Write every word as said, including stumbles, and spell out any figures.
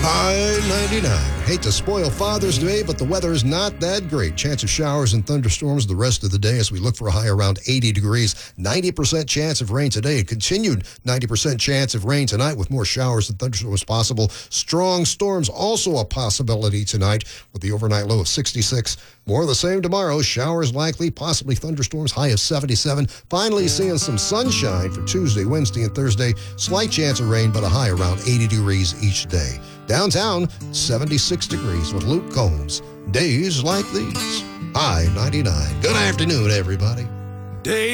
High ninety-nine. Hate to spoil Father's Day, but the weather is not that great. Chance of showers and thunderstorms the rest of the day as we look for a high around eighty degrees. ninety percent chance of rain today. Continued ninety percent chance of rain tonight with more showers and thunderstorms possible. Strong storms also a possibility tonight with the overnight low of sixty-six. More of the same tomorrow. Showers likely, possibly thunderstorms, high of seventy-seven. Finally seeing some sunshine for Tuesday, Wednesday, and Thursday. Slight chance of rain, but a high around eighty degrees each day. Downtown, seventy-six degrees with Luke Combs. Days like these. High ninety-nine. Good afternoon, everybody. Day